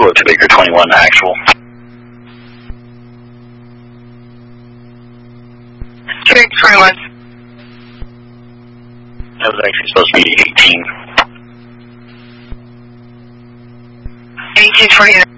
Bravo to Baker 21 actual. To Baker 21. That was actually supposed to be 18. 18 for you.